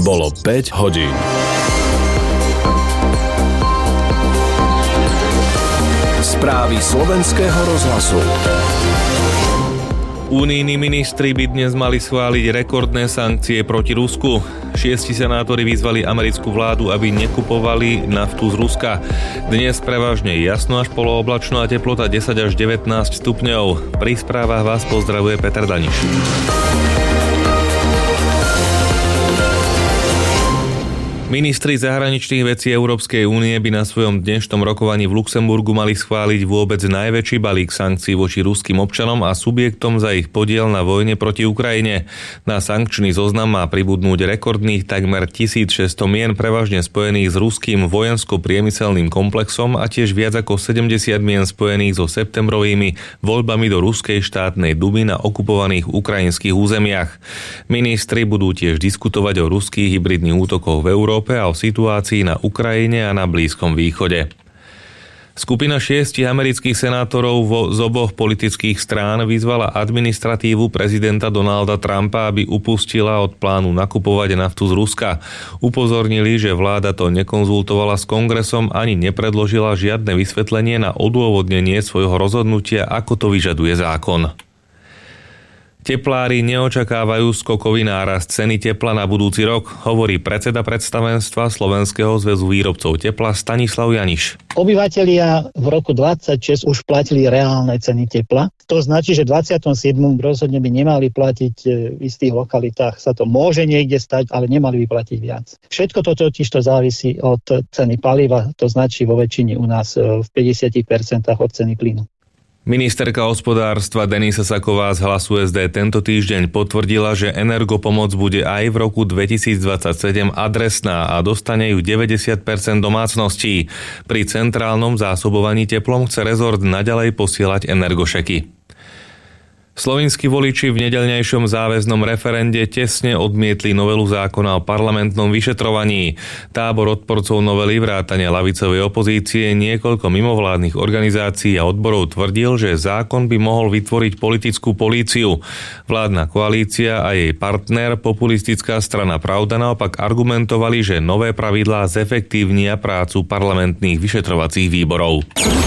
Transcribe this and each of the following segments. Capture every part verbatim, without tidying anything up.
Bolo päť hodín. Správy slovenského rozhlasu. Unijní ministri by dnes mali schváliť rekordné sankcie proti Rusku. Šiesti senátori vyzvali americkú vládu, aby nekupovali naftu z Ruska. Dnes prevažne jasno až polooblačno a teplota desať až devätnásť stupňov. Pri správach vás pozdravuje Peter Daniš. Ministri zahraničných vecí Európskej únie by na svojom dnešnom rokovaní v Luxemburgu mali schváliť vôbec najväčší balík sankcií voči ruským občanom a subjektom za ich podiel na vojne proti Ukrajine. Na sankčný zoznam má pribudnúť rekordných takmer tisícšesťsto mien prevažne spojených s ruským vojensko-priemyselným komplexom a tiež viac ako sedemdesiat mien spojených so septembrovými voľbami do ruskej štátnej dumy na okupovaných ukrajinských územiach. Ministri budú tiež diskutovať o ruských hybridných útokoch v Európe a o situácii na Ukrajine a na Blízkom východe. Skupina šiestich amerických senátorov vo, z oboch politických strán vyzvala administratívu prezidenta Donalda Trumpa, aby upustila od plánu nakupovať naftu z Ruska. Upozornili, že vláda to nekonzultovala s kongresom ani nepredložila žiadne vysvetlenie na odôvodnenie svojho rozhodnutia, ako to vyžaduje zákon. Teplári neočakávajú skokový nárast ceny tepla na budúci rok, hovorí predseda predstavenstva Slovenského zväzu výrobcov tepla Stanislav Janiš. Obyvatelia v roku dvadsaťšesť už platili reálne ceny tepla. To značí, že v dvadsiatom siedmom rozhodne by nemali platiť v istých lokalitách. Sa to môže niekde stať, ale nemali by platiť viac. Všetko to totiž to závisí od ceny paliva, to značí vo väčšine u nás v päťdesiat percent od ceny plynu. Ministerka hospodárstva Denisa Saková z Hlasu es dé tento týždeň potvrdila, že energopomoc bude aj v roku dvetisícdvadsaťsedem adresná a dostane ju deväťdesiat percent domácností. Pri centrálnom zásobovaní teplom chce rezort naďalej posielať energošeky. Slovinskí voliči v nedeľnejšom záväznom referende tesne odmietli novelu zákona o parlamentnom vyšetrovaní. Tábor odporcov novely vrátane ľavicovej opozície, niekoľko mimovládnych organizácií a odborov tvrdil, že zákon by mohol vytvoriť politickú políciu. Vládna koalícia a jej partner, populistická strana Pravda, naopak argumentovali, že nové pravidlá zefektívnia prácu parlamentných vyšetrovacích výborov.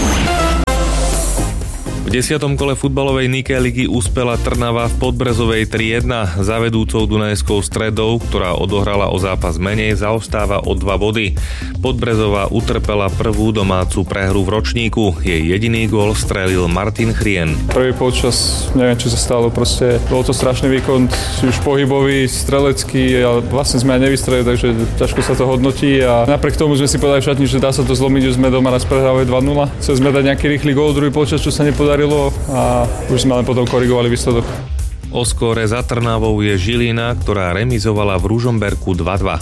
V desiatom kole futbalovej Nike ligy uspela Trnava v Podbrezovej tri jedna. Za vedúcou Dunajskou Stredou, ktorá odohrala o zápas menej, zaostáva o dva body. Podbrezová utrpela prvú domácu prehru v ročníku. Jej jediný gól strelil Martin Chrien. Prvý polčas, neviem čo sa stalo, proste bol to strašný výkon, už pohybový, strelecký, ale vlastne sme aj nevystrelili, takže ťažko sa to hodnotí a napriek tomu sme si povedali v šatni, že dá sa to zlomiť, že sme doma raz prehrávali dva nula. Chceli sme dať nejaký rýchly gól, druhý polčas, čo sa nepodarilo a už sme len potom korigovali výsledok. O skóre za Trnavou je Žilina, ktorá remizovala v Ružomberku dva dva.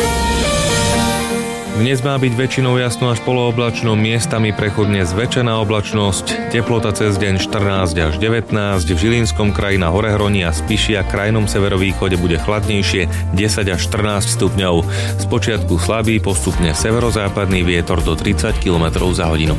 Dnes má byť väčšinou jasno až polooblačno, miestami prechodne zväčšená oblačnosť, teplota cez deň štrnásť až devätnásť, v Žilinskom kraji na Horehroní a Spiši a krajnom severovýchode bude chladnejšie desať až štrnásť stupňov. Spočiatku slabý, postupne severozápadný vietor do tridsať kilometrov za hodinu.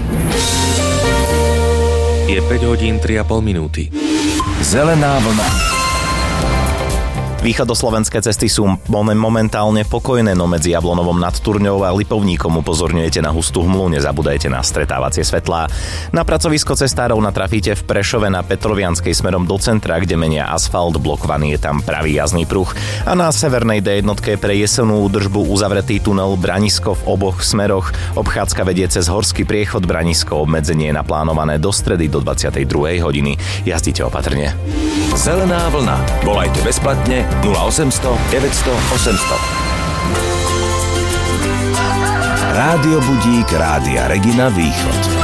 Je päť hodín tri a pol minúty. Zelená vlna. Východoslovenské cesty sú momentálne pokojné, no medzi Jablonovom nad Turňou a Lipovníkom upozorňujete na hustú hmlu, nezabudajte na stretávacie svetlá. Na pracovisko cestárov natrafíte v Prešove na Petrovianskej smerom do centra, kde menia asfalt, blokovaný je tam pravý jazdný pruh. A na severnej dé jedna pre jesenú údržbu uzavretý tunel Branisko v oboch smeroch. Obchádzka vedie cez horský priechod Branisko, obmedzenie je naplánované do stredy do dvadsiatej druhej hodiny. Jazdite opatrne. Zelená vlna. Volajte bezplatne nula osemsto deväťsto osemsto. Rádio Budík Rádia Regina Východ.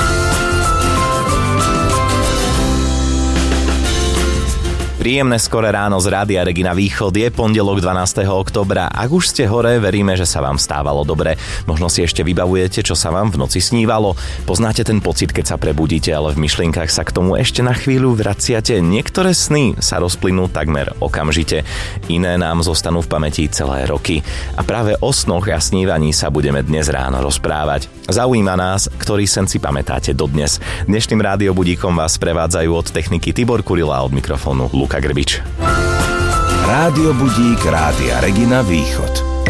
Príjemné skoré ráno z Rádia Regina Východ, je pondelok dvanásteho októbra. Ak už ste hore, veríme, že sa vám stávalo dobre. Možno si ešte vybavujete, čo sa vám v noci snívalo. Poznáte ten pocit, keď sa prebudíte, ale v myšlienkach sa k tomu ešte na chvíľu vraciate. Niektoré sny sa rozplynú takmer okamžite, iné nám zostanú v pamäti celé roky. A práve o snoch a snívaní sa budeme dnes ráno rozprávať. Zaujíma nás, ktorý sen si pamätáte dodnes. Dnešným rádiobudíkom vás prevádzajú od techniky Tibor Kurila a od mikrofónu Luka Grbič. Rádio Budík Rádia Regina Východ.